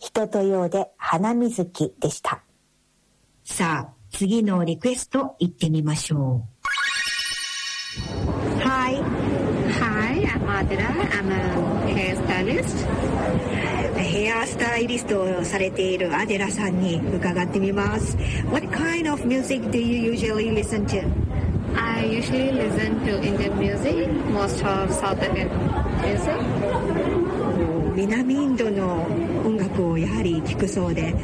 人とようで花水木でした。 さあ、次のリクエスト行ってみましょう。 Hi, I'm Adira. I'm a hairstylist. ヘアスタイリストをされているアデラさんに伺ってみます。What kind of music do you usually listen to? I usually listen to Indian music, most of South Indian music. 南インドの音楽をやはり聴くそうで、